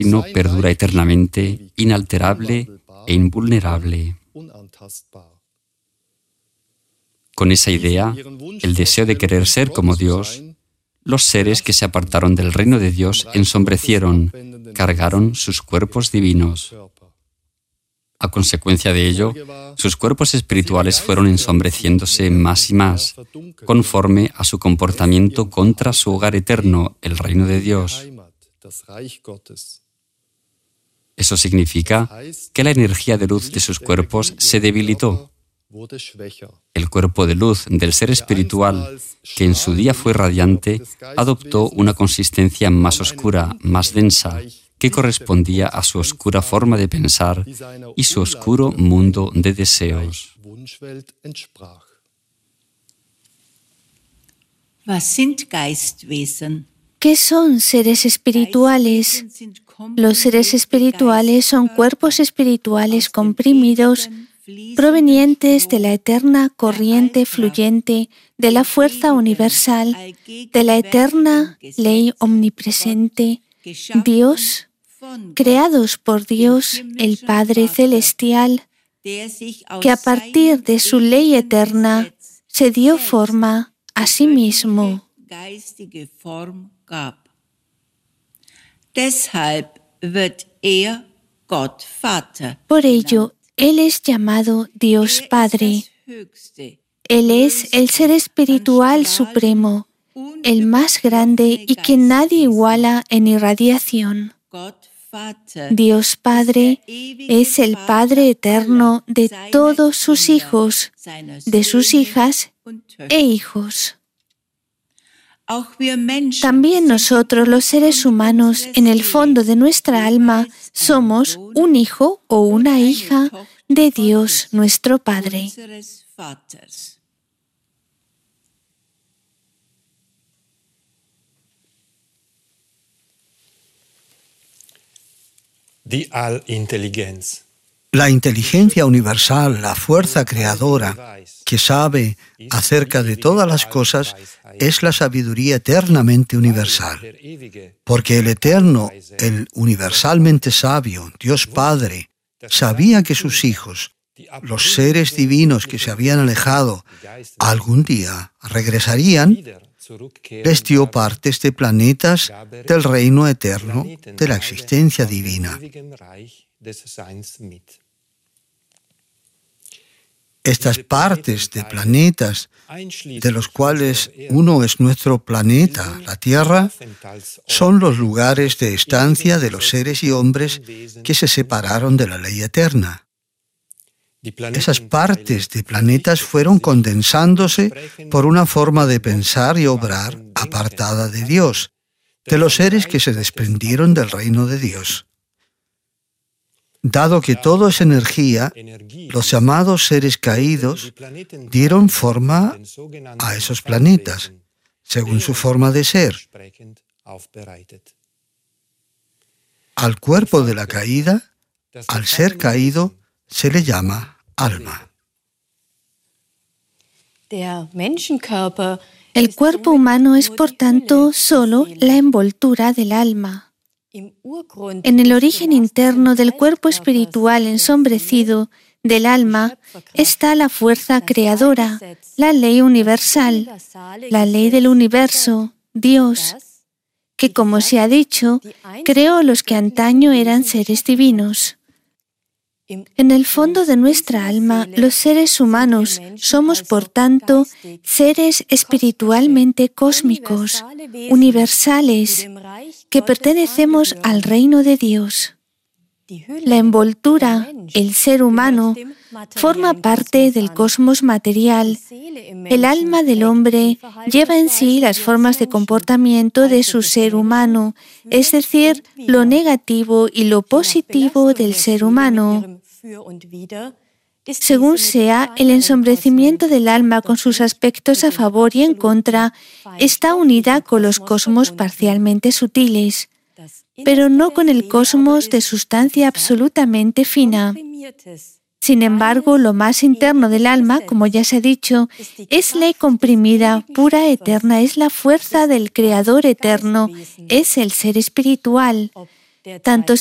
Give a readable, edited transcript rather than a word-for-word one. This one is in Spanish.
reino perdura eternamente, inalterable e invulnerable. Con esa idea, el deseo de querer ser como Dios, los seres que se apartaron del reino de Dios ensombrecieron, cargaron sus cuerpos divinos. A consecuencia de ello, sus cuerpos espirituales fueron ensombreciéndose más y más, conforme a su comportamiento contra su hogar eterno, el reino de Dios. Eso significa que la energía de luz de sus cuerpos se debilitó. El cuerpo de luz del ser espiritual, que en su día fue radiante, adoptó una consistencia más oscura, más densa, que correspondía a su oscura forma de pensar y su oscuro mundo de deseos. ¿Qué son seres espirituales? Los seres espirituales son cuerpos espirituales comprimidos provenientes de la eterna corriente fluyente de la fuerza universal, de la eterna ley omnipresente, Dios, creados por Dios, el Padre Celestial, que a partir de su ley eterna se dio forma a sí mismo. Por ello, Él es llamado Dios Padre. Él es el ser espiritual supremo, el más grande y que nadie iguala en irradiación. Dios Padre es el Padre eterno de todos sus hijos, de sus hijas e hijos. También nosotros, los seres humanos, en el fondo de nuestra alma, somos un hijo o una hija de Dios, nuestro Padre. La inteligencia universal, la fuerza creadora que sabe acerca de todas las cosas, es la sabiduría eternamente universal. Porque el eterno, el universalmente sabio, Dios Padre, sabía que sus hijos, los seres divinos que se habían alejado, algún día regresarían, les dio partes de planetas del reino eterno de la existencia divina. Estas partes de planetas, de los cuales uno es nuestro planeta, la Tierra, son los lugares de estancia de los seres y hombres que se separaron de la ley eterna. Esas partes de planetas fueron condensándose por una forma de pensar y obrar apartada de Dios, de los seres que se desprendieron del reino de Dios. Dado que todo es energía, los llamados seres caídos dieron forma a esos planetas, según su forma de ser. Al cuerpo de la caída, al ser caído, se le llama alma. El cuerpo humano es, por tanto, solo la envoltura del alma. En el origen interno del cuerpo espiritual ensombrecido del alma está la fuerza creadora, la ley universal, la ley del universo, Dios, que, como se ha dicho, creó los que antaño eran seres divinos. En el fondo de nuestra alma, los seres humanos somos, por tanto, seres espiritualmente cósmicos, universales, que pertenecemos al reino de Dios. La envoltura, el ser humano, forma parte del cosmos material. El alma del hombre lleva en sí las formas de comportamiento de su ser humano, es decir, lo negativo y lo positivo del ser humano. Según sea, el ensombrecimiento del alma con sus aspectos a favor y en contra está unida con los cosmos parcialmente sutiles, pero no con el cosmos de sustancia absolutamente fina. Sin embargo, lo más interno del alma, como ya se ha dicho, es ley comprimida, pura, eterna, es la fuerza del Creador eterno, es el ser espiritual. tanto